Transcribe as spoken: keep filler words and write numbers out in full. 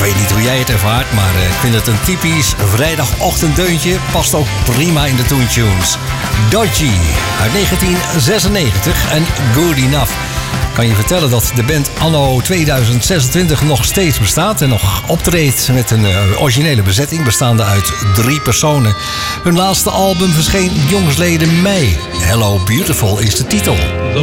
weet niet hoe jij het ervaart, maar ik vind het een typisch vrijdagochtenddeuntje. Past ook prima in de Toontunes. Dodgy uit negentien zesennegentig en Good Enough. Kan je vertellen dat de band anno tweeduizend zesentwintig nog steeds bestaat en nog optreedt met een originele bezetting bestaande uit drie personen. Hun laatste album verscheen jongsleden mei. Hello Beautiful is de titel. The